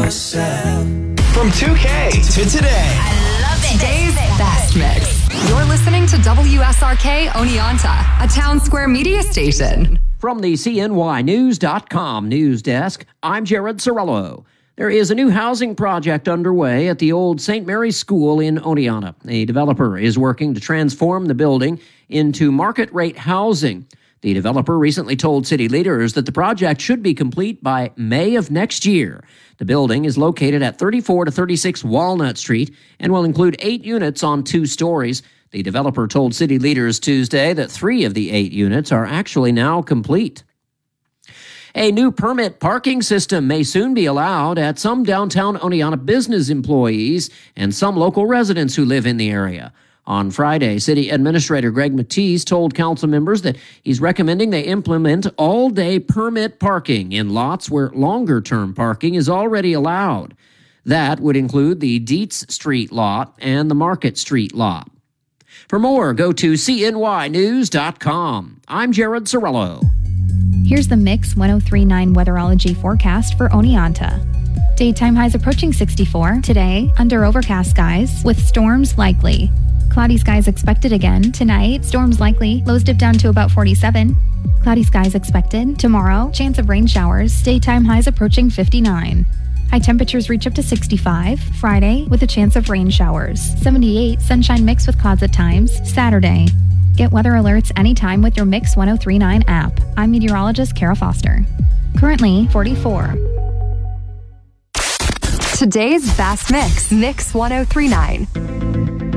yourself. From 2K to today. I love it. Today's best mix. You're listening to WSRK Oneonta, a Town Square media station. From the CNYnews.com news desk, I'm Jared Sorello. There is a new housing project underway at the old St. Mary's School in Oneonta. A developer is working to transform the building into market-rate housing. The developer recently told city leaders that the project should be complete by May of next year. The building is located at 34 to 36 Walnut Street and will include 8 units on 2 stories. The developer told city leaders Tuesday that 3 of the 8 units are actually now complete. A new permit parking system may soon be allowed at some downtown Oneonta business employees and some local residents who live in the area. On Friday, City Administrator Greg Matisse told council members that he's recommending they implement all-day permit parking in lots where longer-term parking is already allowed. That would include the Dietz Street lot and the Market Street lot. For more, go to CNYnews.com. I'm Jared Sorello. Here's the Mix 1039 weatherology forecast for Oneonta. Daytime highs approaching 64. Today, under overcast skies with storms likely. Cloudy skies expected again. Tonight, storms likely. Lows dip down to about 47. Cloudy skies expected. Tomorrow, chance of rain showers. Daytime highs approaching 59. High temperatures reach up to 65. Friday, with a chance of rain showers. 78, sunshine mixed with clouds at times. Saturday. Get weather alerts anytime with your Mix 1039 app. I'm meteorologist Kara Foster. Currently 44. Today's best mix, Mix 1039.